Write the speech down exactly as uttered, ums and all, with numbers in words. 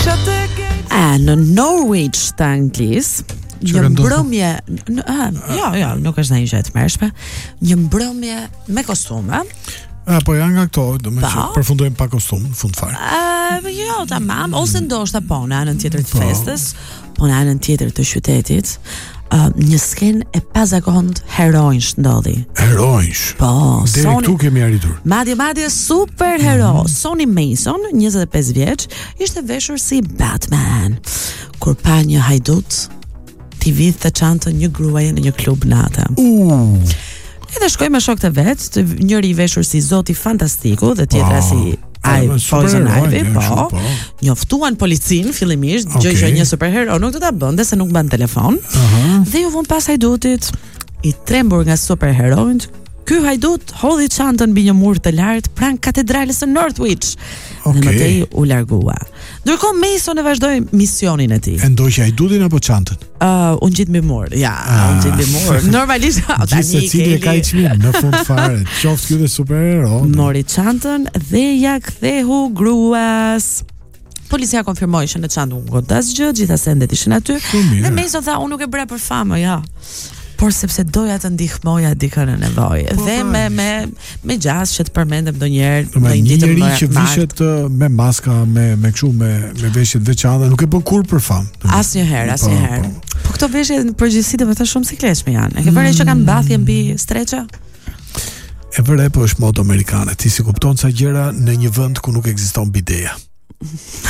A, në Norwich të Anglisë, një mbrëmje, jo, jo, nuk është ndonjë gjë e tmerrshme, një mbrëmje me kostume. A, po janë nga këto, do me që përfundojmë pa kostum, në fund fare. Uh, jo, tamam, ose ndoshta po në anën tjetër të festës, po në anën tjetër të qytetit, uh, një sken e pazakont heroinsh ndodhi. Heroinsh? Po, deri Sony, këtu kemi arritur. Madje, madje super hero, mm-hmm. Sonny Mason, njëzet e pesë vjeç, ishte veshur si Batman, kur pa një hajdut, t'i vidhte çantën një gruaje në një klub natë. Uh. Edhe shkoj me shokët e vet, njëri i veshur si Zoti Fantastiku dhe tjetra oh, si Ai Poison Ivy, po. po. Njoftuan policin fillimisht, okay. Gjë që një superhero nuk do ta bënte se nuk mban telefon. Uh-huh. Dhe ju von pas hajdutit i trembur nga superheroin. Ky hajdut hodhi çantën mbi një mur të lartë pranë katedrales së Northwich. Okay. Dhe mëtej u largua. Ndërkohë Mason e vazhdoi misionin e tij. E ndoqi hajdutin apo çantën? Uh, unë gjit mbi mur. Ja, ah. unë gjit mbi mur. Normalisht tani secili ka i çmim në fund fare. Qoftë ky dhe superhero. Mori çantën dhe ja kthehu gruas. Policia konfirmoi që në çantë nuk ka asgjë, gjithë sendet ishin aty. Dhe Mason tha, unë nuk e bëra për famë, ja. Por sepse doja të ndihmoja dikën në nevojë. Dhe me me me gjas që të përmendem ndonjëherë në një ditë më që vishet me maska, me me kështu me me veshje të veçanta, nuk e bën kur për famë. Asnjëherë, asnjëherë. Po, po këto veshje në përgjithësi do të thosh shumë sikletshme janë. E ke vënë që kanë mbathje mbi streçe? E vëre po është modë amerikane. Ti si kupton ca gjëra në një vend ku nuk ekziston bideja.